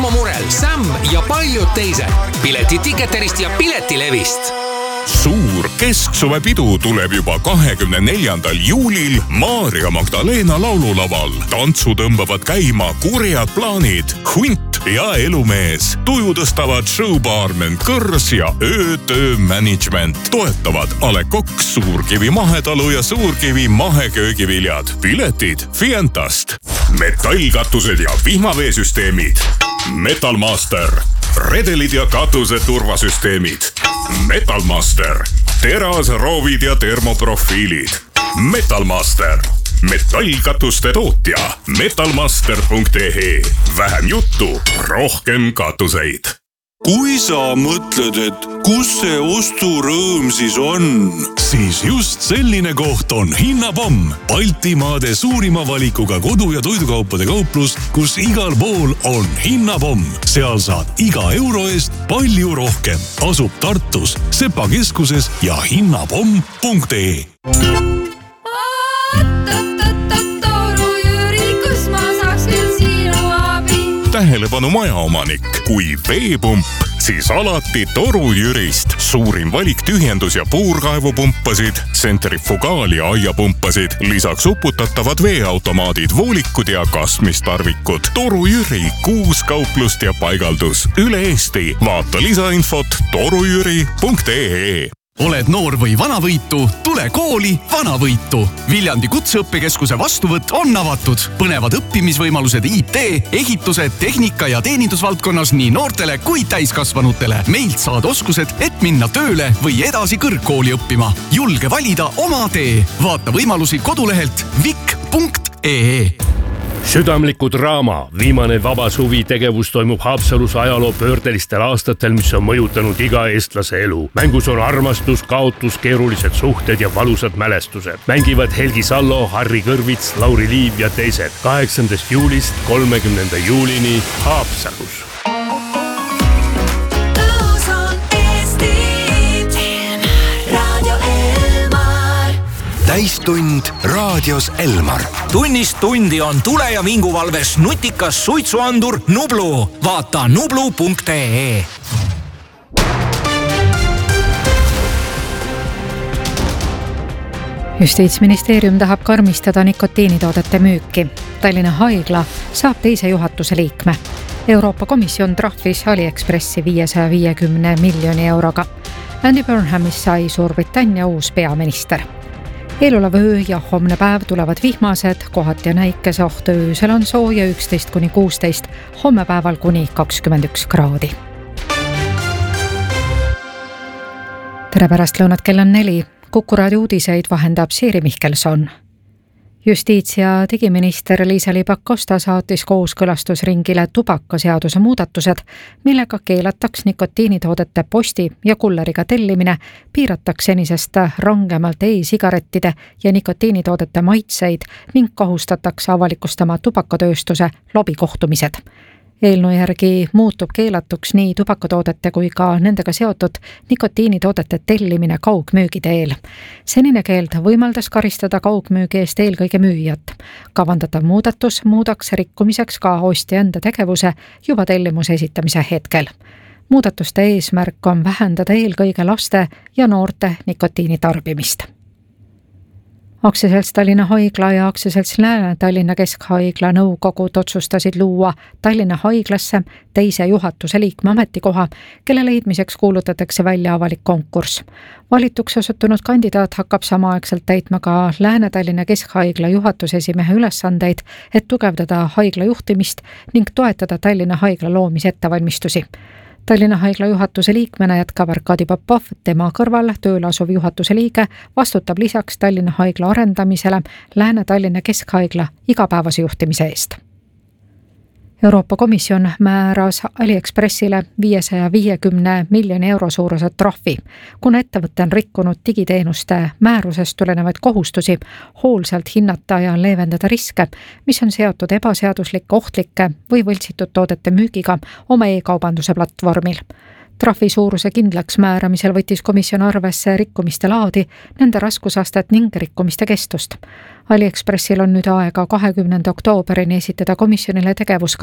Murel, Sam ja paljud teised. Piletid Ticketerist ja Piletilevist. Suur kesksuvepidu tuleb juba 24. juulil Maarja Magdalena laululaval. Tantsu tõmbavad käima kurjad plaanid, Hunt ja Elumees. Tuju tõstavad showbaarmen Kõrs ja ÖTÖ Management. Toetavad A Le Coq, Suurkivi mahetalu ja Suurkivi maheköögiviljad. Piletid Fientast. Metallkatused ja vihmaveesüsteemid. Metalmaster. Redelid ja katuse turvasüsteemid. Metalmaster. Terasroovid ja termoprofiilid. Metalmaster. Metallkatuste tootja. Metalmaster.ee. Vähem juttu, rohkem katuseid. Kui sa mõtled, et kus see osturõõm siis on? Siis just selline koht on Hinnapomm. Baltimaade suurima valikuga kodu- ja toidukaupade kauplus, kus igal pool on Hinnapomm. Seal saad iga euro eest palju rohkem. Asub Tartus, Sepa keskuses ja hinnapomm.ee. Tähelepanu majaomanik, kui veepump, siis alati Toru Jürist. Suurim valik tühjendus- ja puurkaevupumpasid, tsentrifugaal- ja aiapumpasid, lisaks uputatavad veeautomaadid, voolikud ja kasmistarvikud. Toru Jüri, 6 kauplust ja paigaldus üle Eesti. Vaata lisainfot torujüri.ee. Oled noor või vanavõitu? Tule kooli Vanavõitu. Viljandi kutseõppekeskuse vastuvõtt on avatud. Põnevad õppimisvõimalused IT, ehituse, tehnika ja teenindusvaldkonnas nii noortele kui täiskasvanutele. Meilt saad oskused, et minna tööle või edasi kõrgkooli õppima. Julge valida oma tee. Vaata võimalusi kodulehelt vik.ee. Südamliku draama viimane vaba suvi tegevus toimub Haapsalus ajaloo pöördelistel aastatel, mis on mõjutanud iga eestlase elu. Mängus on armastus, kaotus, keerulised suhted ja valusad mälestused. Mängivad Helgi Sallo, Harri Kõrvits, Lauri Liiv ja teised. 8. juulist 30. juulini Haapsalus. Täistund raadios Elmar. Tunnist tundi on tule- ja vinguvalves nutikas suitsuandur Nublu. Vaata nublu.ee. Justiitsministeerium tahab karmistada nikotiinitoodete müüki. Tallinna Haigla saab teise juhatuse liikme. Euroopa Komisjon trahvis AliExpressi 550 miljoni euroga. Andy Burnhamist sai Suurbritannia uus peaminister. Eelolev öö ja homne päev tulevad vihmased, kohati on äikeseoht, öösel on sooja 11–16, homme päeval kuni 21 kraadi. Tere pärast lõunat, kell on 4. Kuku raadio uudiseid vahendab Siiri Mihkelson. Justiits- ja digiminister Liisa-Ly Pakosta saatis kooskõlastusringile tubakaseaduse muudatused, millega keelataks nikotiinitoodete posti- ja kulleriga tellimine, piiratakse senisest rangemalt e-sigarettide ja nikotiinitoodete maitseid ning kohustatakse avalikustama tubakatööstuse lobikohtumised. Eelnõu järgi muutub keelatuks nii tubakatoodete kui ka nendega seotud nikotiinitoodete tellimine kaugmüügi teel. Senine keeld võimaldas karistada kaugmüügi eest eelkõige müüjat. Kavandatav muudatus muudaks rikkumiseks ka ostja enda tegevuse juba tellimuse esitamise hetkel. Muudatuste eesmärk on vähendada eelkõige laste ja noorte nikotiinitarbimist. Aktsiaselts Tallinna Haigla ja Aktsiaselts Lääne-Tallinna Keskhaigla nõukogud otsustasid luua Tallinna Haiglasse teise juhatuse liikme ametikoha, kelle leidmiseks kuulutatakse välja avalik konkurss. Valituks osutunud kandidaat hakkab samaaegselt täitma ka Lääne-Tallinna Keskhaigla juhatuse esimehe ülesandeid, et tugevdada haigla juhtimist ning toetada Tallinna Haigla loomise ettevalmistusi. Tallinna Haigla juhatuse liikmena jätkab Arkadi Popov, tema kõrval tööle asuv juhatuse liige vastutab lisaks Tallinna Haigla arendamisele Lääne-Tallinna Keskhaigla igapäevase juhtimise eest. Euroopa Komisjon määras AliExpressile 550 miljoni euro suuruse trahvi, kuna ettevõte on rikkunud digiteenuste määrusest tulenevaid kohustusi hoolsalt hinnata ja leevendada riske, mis on seotud ebaseaduslike, ohtlike või võltsitud toodete müügiga oma e-kaubanduse platvormil. Trahvi suuruse kindlaks määramisel võttis komisjon arvesse rikkumiste laadi, nende raskusastet ning rikkumiste kestust. AliExpressil on nüüd aega 20. oktooberini esitada komisjonile tegevuskava